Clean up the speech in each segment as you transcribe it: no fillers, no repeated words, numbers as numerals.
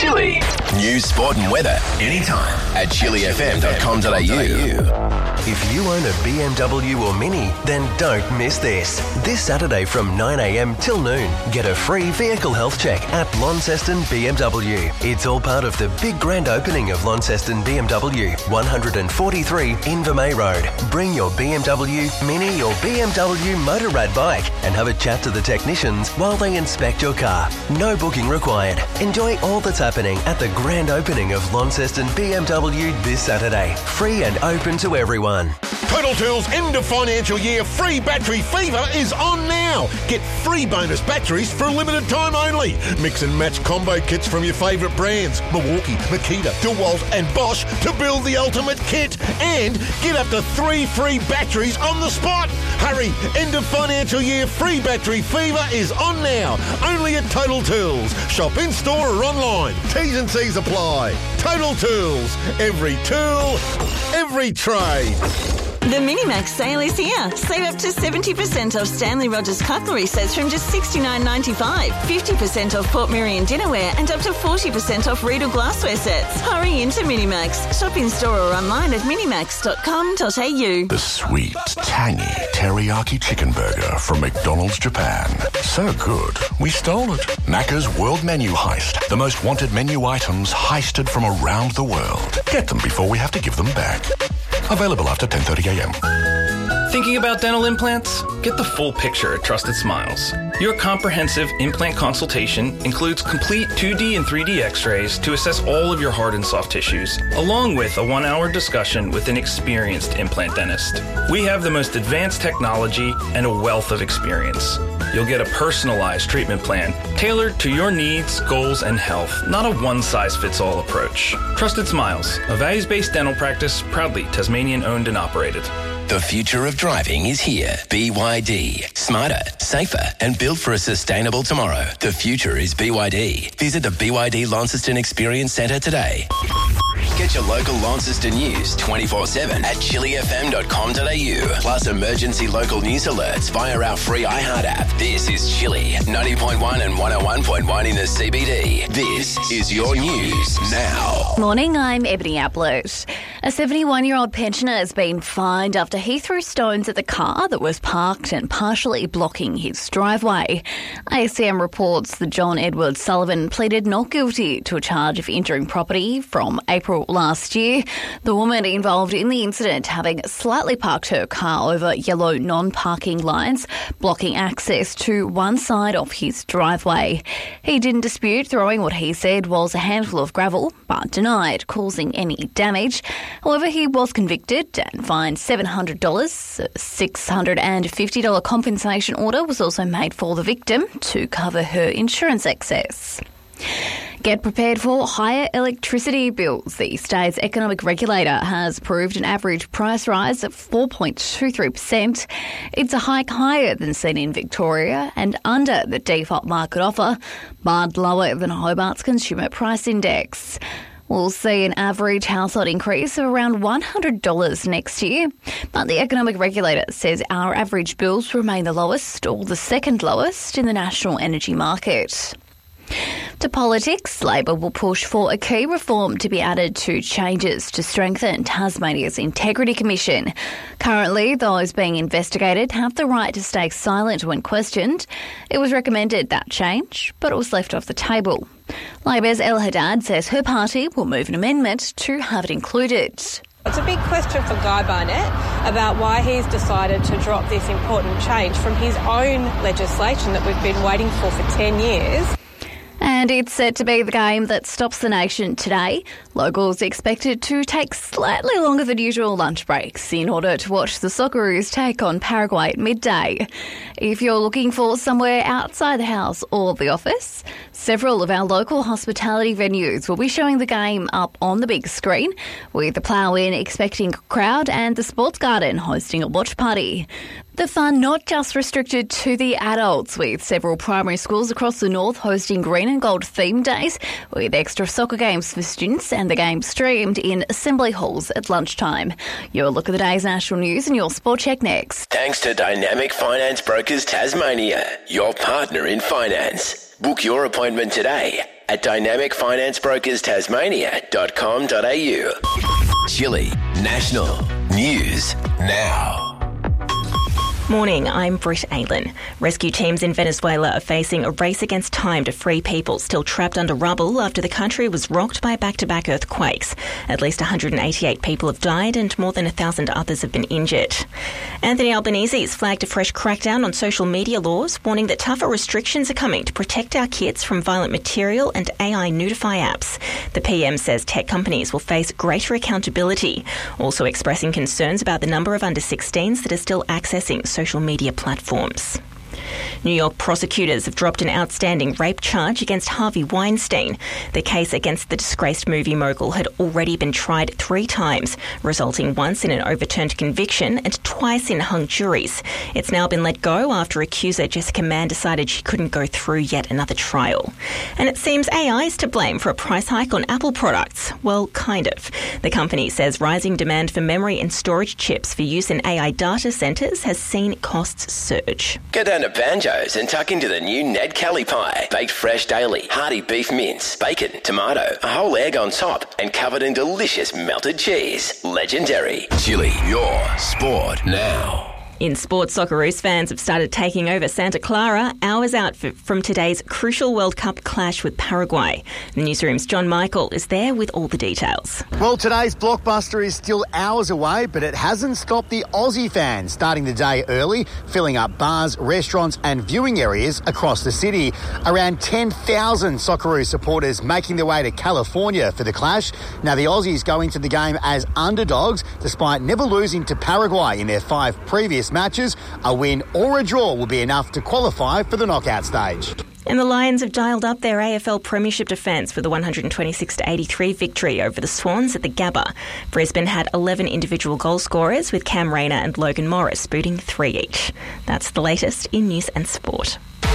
Chili. News, sport and weather anytime at chilifm.com.au. If you own a BMW or Mini, then don't miss this. This Saturday from 9am till noon, get a free vehicle health check at Launceston BMW. It's all part of the big grand opening of Launceston BMW, 143 Invermay Road. Bring your BMW, Mini or BMW Motorrad bike and have a chat to the technicians while they inspect your car. No booking required. Enjoy all that's happening at the grand opening of Launceston BMW this Saturday. Free and open to everyone. Total Tools end of financial year free battery fever is on now. Get free bonus batteries for a limited time only. Mix and match combo kits from your favourite brands, Milwaukee, Makita, DeWalt and Bosch to build the ultimate kit. And get up to 3 free batteries on the spot. Hurry, end of financial year free battery fever is on now. Only at Total Tools. Shop in store or online. T's and C's apply. Total Tools. Every tool, every trade. The Minimax sale is here. Save up to 70% off Stanley Rogers cutlery sets from just $69.95, 50% off Port Merion dinnerware and up to 40% off Riedel glassware sets. Hurry into Minimax. Shop in store or online at minimax.com.au. The sweet, tangy teriyaki chicken burger from McDonald's Japan. So good, we stole it. Macca's World Menu Heist. The most wanted menu items heisted from around the world. Get them before we have to give them back. Available after 10:30am. Thinking about dental implants? Get the full picture at Trusted Smiles. Your comprehensive implant consultation includes complete 2D and 3D x-rays to assess all of your hard and soft tissues, along with a 1-hour discussion with an experienced implant dentist. We have the most advanced technology and a wealth of experience. You'll get a personalized treatment plan tailored to your needs, goals, and health, not a one-size-fits-all approach. Trusted Smiles, a values-based dental practice, proudly Tasmanian-owned and operated. The future of driving is here. BYD. Smarter, safer, and built for a sustainable tomorrow. The future is BYD. Visit the BYD Launceston Experience Centre today. Get your local Launceston news 24/7 at chilifm.com.au. Plus emergency local news alerts via our free iHeart app. This is Chili, 90.1 and 101.1 in the CBD. This is your news now. Morning, I'm Ebony Ablett. A 71-year-old pensioner has been fined after he threw stones at the car that was parked and partially blocking his driveway. ASM reports that John Edward Sullivan pleaded not guilty to a charge of injuring property from April last year. The woman involved in the incident having slightly parked her car over yellow non-parking lines, blocking access to one side of his driveway. He didn't dispute throwing what he said was a handful of gravel, but denied causing any damage. However, he was convicted and fined $700. A $650 compensation order was also made for the victim to cover her insurance excess. Get prepared for higher electricity bills. The state's economic regulator has approved an average price rise of 4.23%. It's a hike higher than seen in Victoria and under the default market offer, but lower than Hobart's Consumer Price Index. We'll see an average household increase of around $100 next year, but the economic regulator says our average bills remain the lowest or the second lowest in the national energy market. To politics, Labor will push for a key reform to be added to changes to strengthen Tasmania's Integrity Commission. Currently, those being investigated have the right to stay silent when questioned. It was recommended that change, but it was left off the table. Labor's El Haddad says her party will move an amendment to have it included. It's a big question for Guy Barnett about why he's decided to drop this important change from his own legislation that we've been waiting for 10 years. And it's set to be the game that stops the nation today. Locals expected to take slightly longer than usual lunch breaks in order to watch the Socceroos take on Paraguay at midday. If you're looking for somewhere outside the house or the office, several of our local hospitality venues will be showing the game up on the big screen, with the Plough-In expecting a crowd and the Sports Garden hosting a watch party. The fun not just restricted to the adults, with several primary schools across the north hosting green and gold theme days, with extra soccer games for students and the game streamed in assembly halls at lunchtime. Your look at the day's national news and your sport check next. Thanks to Dynamic Finance Brokers Tasmania, your partner in finance. Book your appointment today at dynamicfinancebrokers.tasmania.com.au. Chile National News Now. Morning, I'm Britt Aylen. Rescue teams in Venezuela are facing a race against time to free people still trapped under rubble after the country was rocked by back-to-back earthquakes. At least 188 people have died and more than 1,000 others have been injured. Anthony Albanese has flagged a fresh crackdown on social media laws, warning that tougher restrictions are coming to protect our kids from violent material and AI nudify apps. The PM says tech companies will face greater accountability, also expressing concerns about the number of under-16s that are still accessing social media platforms. New York prosecutors have dropped an outstanding rape charge against Harvey Weinstein. The case against the disgraced movie mogul had already been tried 3 times, resulting once in an overturned conviction and twice in hung juries. It's now been let go after accuser Jessica Mann decided she couldn't go through yet another trial. And it seems AI is to blame for a price hike on Apple products. Well, kind of. The company says rising demand for memory and storage chips for use in AI data centres has seen costs surge. Go down to Banjo's and tuck into the new Ned Kelly pie. Baked fresh daily, hearty beef mince, bacon, tomato, a whole egg on top, and covered in delicious melted cheese. Legendary. Chile, your sport now. In sports, Socceroos fans have started taking over Santa Clara hours out from today's crucial World Cup clash with Paraguay. The newsroom's John Michael is there with all the details. Well, today's blockbuster is still hours away, but it hasn't stopped the Aussie fans starting the day early, filling up bars, restaurants and viewing areas across the city. Around 10,000 Socceroos supporters making their way to California for the clash. Now, the Aussies go into the game as underdogs, despite never losing to Paraguay in their 5 previous matches. A win or a draw will be enough to qualify for the knockout stage. And the Lions have dialed up their AFL Premiership defence for the 126-83 victory over the Swans at the Gabba. Brisbane had 11 individual goal scorers, with Cam Rayner and Logan Morris booting 3 each. That's the latest in news and sport.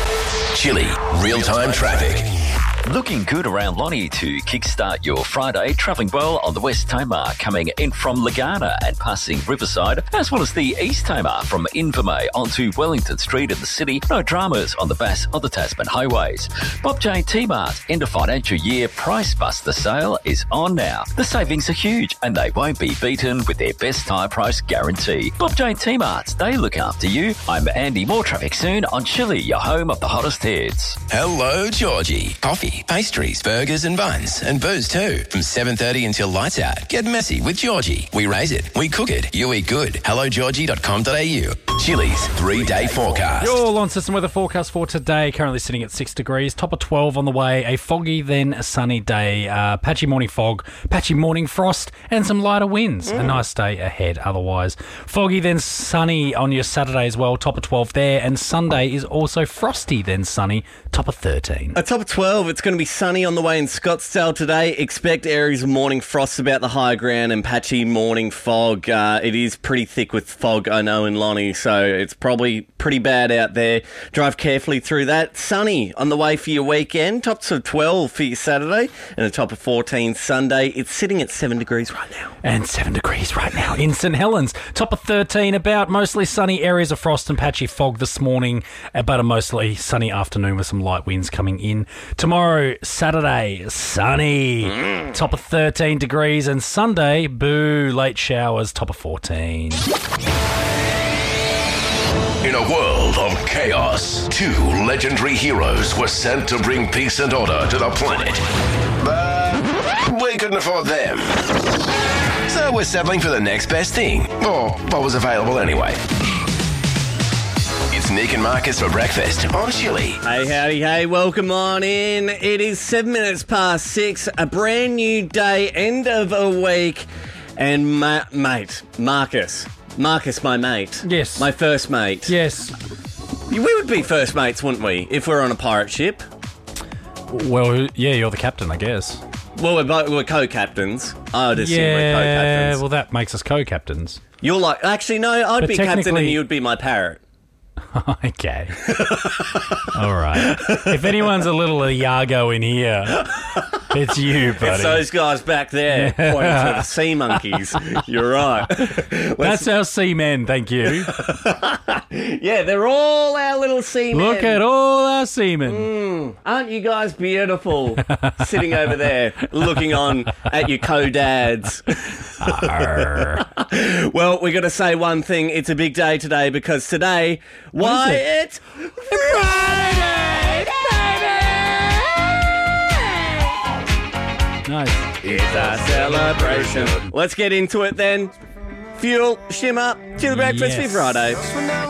Chile real-time traffic. Looking good around Lonnie to kickstart your Friday. Travelling well on the West Tamar, coming in from Lagana and passing Riverside, as well as the East Tamar from Invermay onto Wellington Street in the city. No dramas on the Bass or the Tasman highways. Bob Jane T-Mart end of financial year Price Buster sale is on now. The savings are huge and they won't be beaten with their best tyre price guarantee. Bob Jane T-Mart, they look after you. I'm Andy. More traffic soon on Chile, your home of the hottest hits. Hello, Georgie. Coffee, pastries, burgers and buns, and booze too. From 7:30 until lights out. Get messy with Georgie. We raise it, we cook it, you eat good. HelloGeorgie.com.au. Chile's 3-day forecast. Your Lawn System weather forecast for today, currently sitting at 6 degrees, top of 12 on the way, a foggy then a sunny day, patchy morning fog, patchy morning frost, and some lighter winds. A nice day ahead otherwise. Foggy then sunny on your Saturday as well, top of 12 there, and Sunday is also frosty then sunny, top of 13. A top of 12, it's going to be sunny on the way in Scottsdale today. Expect areas of morning frosts about the higher ground and patchy morning fog. It is pretty thick with fog, I know, in Lonnie, so it's probably pretty bad out there. Drive carefully through that. Sunny on the way for your weekend. Tops of 12 for your Saturday and a top of 14 Sunday. It's sitting at 7 degrees right now. And 7 degrees right now in St Helens. Top of 13, about mostly sunny areas of frost and patchy fog this morning, but a mostly sunny afternoon with some light winds coming in. Tomorrow, Saturday, sunny. Top of 13 degrees, and Sunday, boo, late showers, top of 14. In a world of chaos, 2 legendary heroes were sent to bring peace and order to the planet. But we couldn't afford them. So we're settling for the next best thing, or what was available anyway. It's Nick and Marcus for breakfast on Chile. Hey, howdy, hey, welcome on in. It is 7 minutes past 6, a brand new day, end of a week. And mate, Marcus, my mate. Yes. My first mate. Yes. We would be first mates, wouldn't we, if we're on a pirate ship? Well, yeah, you're the captain, I guess. Well, we're co-captains. I would assume we're co-captains. Yeah, well, that makes us co-captains. You're like, actually, no, I'd be captain and you'd be my parrot. Okay. All right. If anyone's a little Iago in here, It's you, buddy. It's those guys back there pointing to the sea monkeys. You're right. That's our seamen, thank you. Yeah, they're all our little seamen. Look at all our seamen. Aren't you guys beautiful? Sitting over there, looking on at your co-dads. Well, we got to say one thing. It's a big day today because today, it's Friday, baby! Nice. It's a celebration. Let's get into it then. Fuel, shimmer, chill breakfast for Friday.